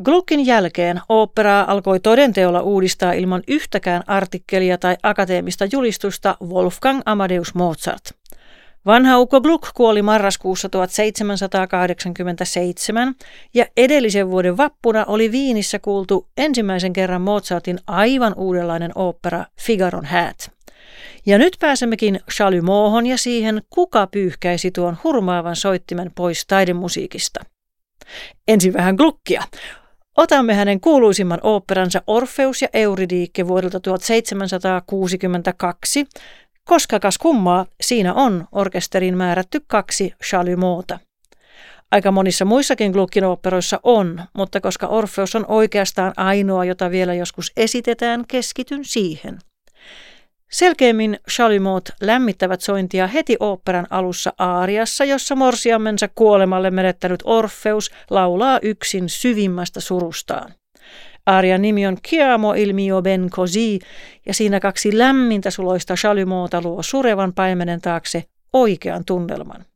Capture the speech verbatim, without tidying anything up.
Gluckin jälkeen oopperaa alkoi todenteolla uudistaa ilman yhtäkään artikkelia tai akateemista julistusta Wolfgang Amadeus Mozart. Vanha ukko Gluck kuoli marraskuussa tuhatseitsemänsataakahdeksankymmentäseitsemän ja edellisen vuoden vappuna oli Viinissä kuultu ensimmäisen kerran Mozartin aivan uudenlainen ooppera Figaron häät. Ja nyt pääsemmekin Chalumeauhon ja siihen, kuka pyyhkäisi tuon hurmaavan soittimen pois taidemusiikista. Ensin vähän Gluckia. Otamme hänen kuuluisimman oopperansa Orfeus ja Eurydike vuodelta tuhatseitsemänsataakuusikymmentäkaksi, koska kas kummaa, siinä on orkesteriin määrätty kaksi Chalumeauta. Aika monissa muissakin Gluckin oopperoissa on, mutta koska Orfeus on oikeastaan ainoa, jota vielä joskus esitetään, keskityn siihen. Selkeämmin Chalumeaut lämmittävät sointia heti oopperan alussa aariassa, jossa morsiammensa kuolemalle menettänyt Orfeus laulaa yksin syvimmästä surustaan. Aarian nimi on Chiamo il mio ben così, ja siinä kaksi lämmintä suloista Chalumeauta luo surevan paimenen taakse oikean tunnelman.